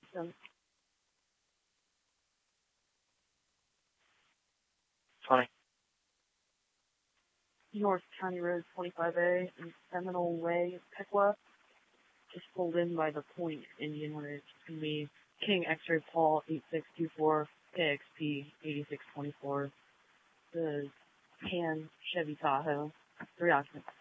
distance. 20. North County Road 25A and Seminole Way, Pequot. Just pulled in by the Point Indian Ridge. It's going to be King X-Ray Paul 8624 KXP 8624. The tan Chevy Tahoe, 3 occupants.